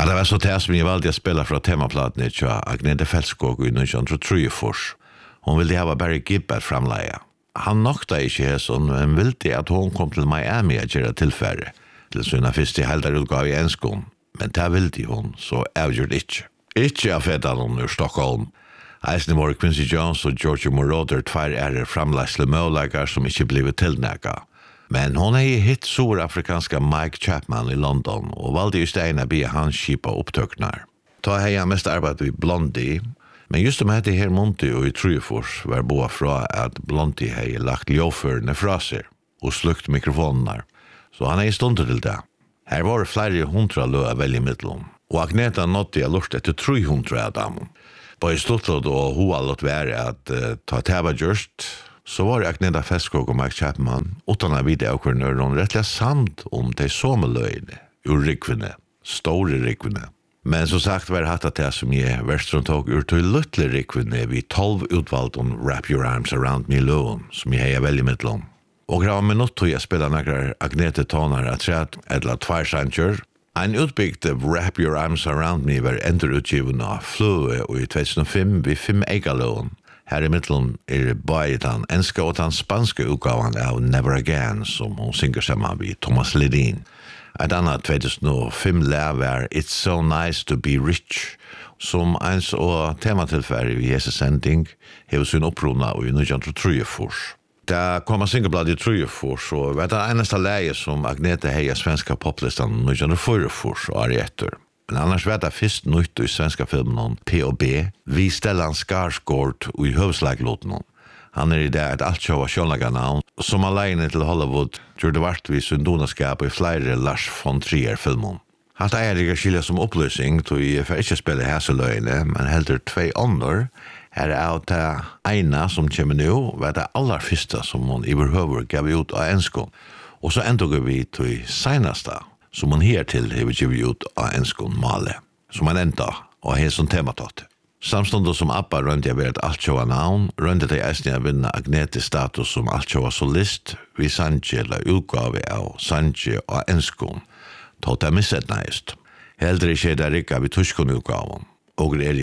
Det var så det som jeg valgte å spille fra temaplaten til Agnete Felskog i 1934. Hun ville ha Barry Gibb at framleie. Han nokta ikke hæson, men ville at hun kom til Miami å gjøre tilfære, til sånne første helderutgave i enskån. Men det ville hun, så avgjort ikke. Ikke av fedalen ur Stockholm. Eisen var Quincy Jones og George Moroder tvær framleisle møllager som ikke ble tilnægget. Men hon hitt surafrikanska Mike Chapman i London og valgte i stedet å bli hans skipa opptøknar. Ta han mest arbeid vid Blondie, men just dette her Monty og i Trujefors var boa fra at Blondie hei lagt ljåførene fra seg og slukt mikrofonene, så han i stund til det. Her var flere 100 lø å velge middelen, og Agneta nådde jeg lurt etter 300 av dem. På i Stortlod og hoa låt være at ta tæva gjørst, så var Agneta Felskog og Mike Chapman utan å vite av hverandre rettelig samt om de sommerløyene, ur rikvene, store rikvene. Men som sagt var hatt at det som jeg verstrøm tog ur til luttelig rikvene vi 12 utvalgt om Wrap Your Arms Around Me Loan, som jeg er veldig mitt om. Og grava minutt tog jeg spela nokre Agnete tonar at træt eller tværsanger. En utbygd Wrap Your Arms Around Me var endurutgiven av Flue og i 2005 vi 5 eigalån. Her i middelen bare den enska og den spanske utgaven av Never Again, som hun synger sammen med Thomas Ledin. Et annet 2005 lever It's So Nice to Be Rich, som ens og tematilfære i Jesus sending hever sin opprona i 1934. Det kom en singelblad i Trujefors, og det var det eneste leie som Agnete heia svenska poplistan 1944 og etter. Men annars var det først nytt i svenska filmen P&B, vi Stellan Skarsgård og i høvslaglåten. Han i det et alt sjåva sjånlaga-navn, som alene til Hollywood gjør det vartvis undonaskap i flere Lars von Trier-filmen. Alt ikke skilja som opplysning, tog jeg får ikke spille hæseløyene, men heldur 2 ånder. Her av det ene som kommer nå, var det aller første som hun i behøver gav ut av enskån. Og så endog vi til seneste, som hun her til har givet ut av enskån Male, som han enda og har som tematatt. Samståndet som Abba rønte jeg ved et altsjåa navn, rønte jeg eisen jeg vinne Agnete status som altsjåa solist, vi Sanje eller utgave av Sanje og enskån, tått jeg misset næst. Heldre ikke der ikke vi tuskån utgaven. Og i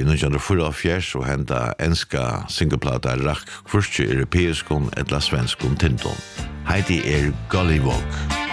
1944 og henta enska singleplata rakk kvurskje europeiskon etla svenskon tinton. Heidi Gollywog.